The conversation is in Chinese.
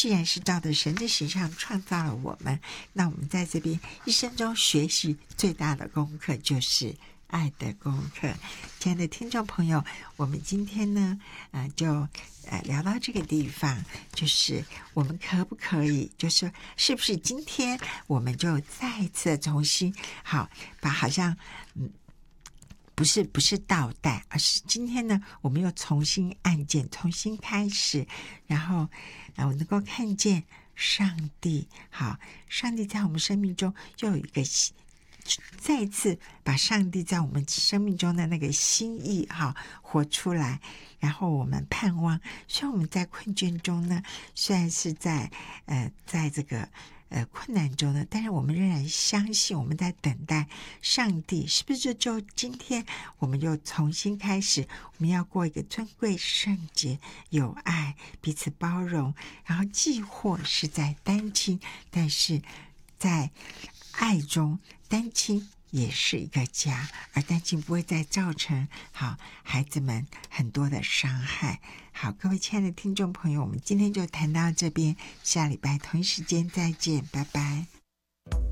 既然是照着神的形象创造了我们，那我们在这边一生中学习最大的功课就是爱的功课。亲爱的听众朋友，我们今天呢就聊到这个地方，就是我们可不可以就是是不是今天我们就再一次重新把好像不是倒带，而是今天呢我们又重新按键重新开始，然后我能够看见上帝上帝在我们生命中又有一个再一次把上帝在我们生命中的那个心意活出来，然后我们盼望，虽然我们在困倦中呢，虽然是在这个困难中呢，但是我们仍然相信，我们在等待上帝是不是就今天我们又重新开始，我们要过一个尊贵圣洁有爱彼此包容，然后既或是在单亲，但是在爱中单亲也是一个家，而单亲不会再造成孩子们很多的伤害。好，各位亲爱的听众朋友，我们今天就谈到这边，下礼拜同一时间再见，拜拜。